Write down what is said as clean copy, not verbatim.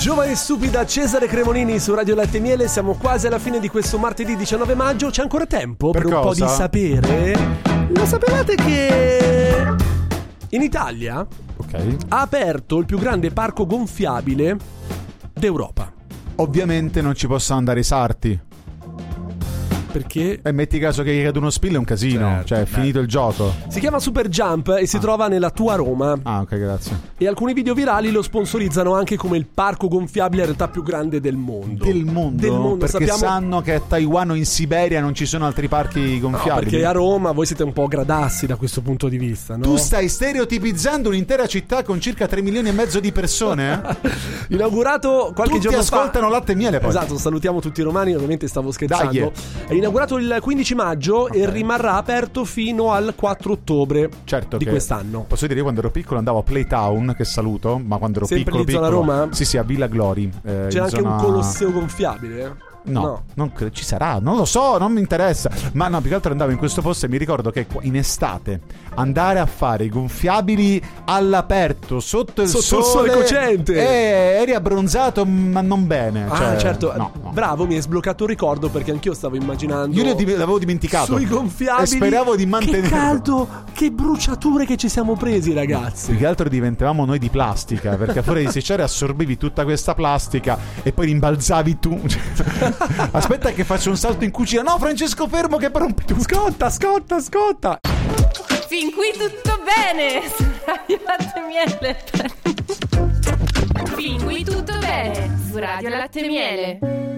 Giovane e stupida, Cesare Cremonini su Radio Latte e Miele. Siamo quasi alla fine di questo martedì 19 maggio. C'è ancora tempo per un po' di sapere? Lo sapevate che in Italia ha aperto il più grande parco gonfiabile d'Europa? Ovviamente non ci possono andare i sarti. Perché? E metti caso che gli cade uno spillo, è un casino. Certo, cioè è finito il gioco. Si chiama Super Jump e si trova nella tua Roma. Ah, ok, grazie. E alcuni video virali lo sponsorizzano anche come il parco gonfiabile in realtà più grande del mondo. Del mondo? Perché sanno che a Taiwan o in Siberia non ci sono altri parchi gonfiabili. No, perché a Roma voi siete un po' gradassi da questo punto di vista, no? Tu stai stereotipizzando un'intera città con circa 3 milioni e mezzo di persone? Inaugurato qualche giorno fa. Tutti ascoltano Latte e Miele poi. Esatto, salutiamo tutti i romani, ovviamente stavo scherzando. Dai. È inaugurato il 15 maggio e rimarrà aperto fino al 4 ottobre di quest'anno. Posso dire, io quando ero piccolo andavo a Playtown, che saluto, ma quando ero sempre piccolo in zona Roma? Sì, a Villa Glori. C'è anche un colosseo gonfiabile? No, non ci sarà, non lo so, non mi interessa. Ma no, più che altro andavo in questo posto e mi ricordo che in estate andare a fare i gonfiabili all'aperto sotto il sole cocente, eri abbronzato, ma non bene. Certo, no. Bravo, mi hai sbloccato il ricordo, perché anch'io stavo immaginando. Io l'avevo dimenticato sui gonfiabili. E speravo di mantenerlo. Che caldo, che bruciature che ci siamo presi, ragazzi. Più che altro diventavamo noi di plastica, perché fuori di secciare assorbivi tutta questa plastica e poi rimbalzavi tu. Aspetta che faccio un salto in cucina. No, Francesco, fermo che rompi tu. Scotta. Fin qui tutto bene su Radio Latte e Miele. Fin qui tutto bene su Radio Latte e Miele.